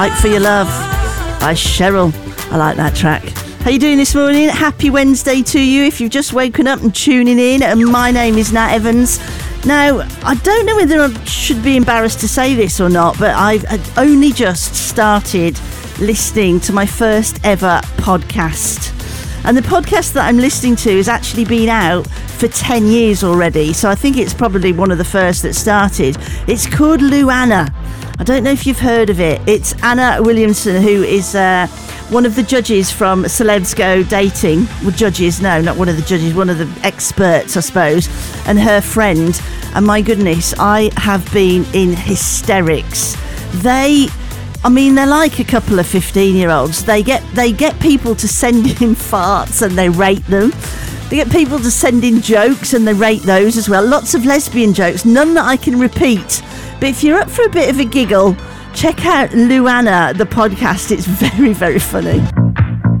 Fight for Your Love by Cheryl. I like that track. How you doing this morning? Happy Wednesday to you if you've just woken up and tuning in. And my name is Nat Evans. Now, I don't know whether I should be embarrassed to say this or not, but I've only just started listening to my first ever podcast. And the podcast that I'm listening to has actually been out for 10 years already, so I think it's probably one of the first that started. It's called Luana. I don't know if you've heard of it. It's Anna Williamson, who is one of the judges from Celebs Go Dating. Well, judges, no, not one of the judges, one of the experts, I suppose, and her friend. And my goodness, I have been in hysterics. They're like a couple of 15-year-olds. They get people to send in farts and they rate them. They get people to send in jokes and they rate those as well. Lots of lesbian jokes, none that I can repeat. But if you're up for a bit of a giggle, check out Luana, the podcast. It's very, very funny.